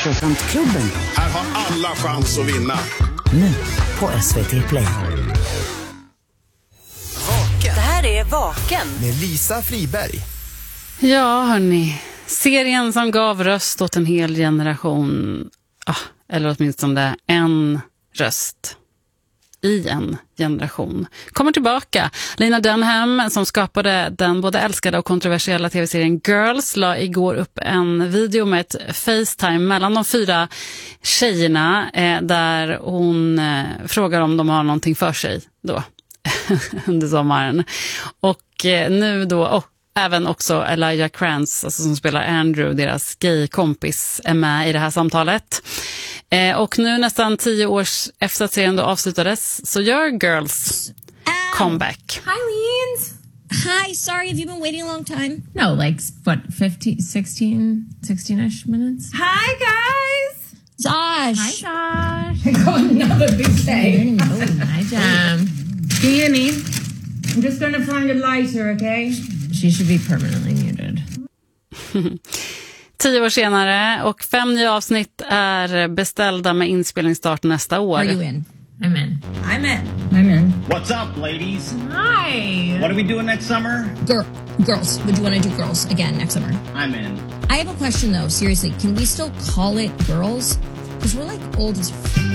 Fyrkantklubben. Här har alla chans att vinna. Nu på SVT Play. Vaken. Det här är Vaken med Lisa Friberg. Ja, hörni. Serien som gav röst åt en hel generation. Eller åtminstone en röst i en generation. Kommer tillbaka. Lena Dunham, som skapade den både älskade och kontroversiella tv-serien Girls, la igår upp en video med ett FaceTime mellan de 4 tjejerna där hon frågar om de har någonting för sig då under sommaren. Och nu då även också Elijah Krantz, alltså som spelar Andrew, deras gay-kompis, är med i det här samtalet. Och nu nästan 10 år efter att serien då avslutades så gör Girls comeback. Hi, Leans. Hi, sorry, have you been waiting a long time? No, like, what, 16-ish minutes? Hi, guys. Josh. Hi, Josh. Another big day. Hi, Jam. Can you hear me? I'm just going to find a lighter, okay? She should be permanently muted. 10 år senare och 5 nya avsnitt är beställda med inspelningsstart nästa år. Are you in? I'm in. I'm in. I'm in. What's up, ladies? Hi. What are we doing next summer? Girls. Would you want to do Girls again next summer? I'm in. I have a question, though. Seriously, can we still call it Girls? Because we're like old as